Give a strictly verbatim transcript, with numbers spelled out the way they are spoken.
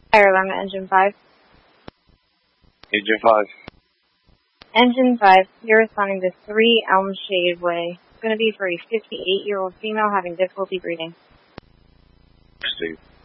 Fire alarm at Engine five. Engine five. Engine five, you're responding to three Elm Shade Way. It's going to be for a fifty-eight-year-old female having difficulty breathing. Steve.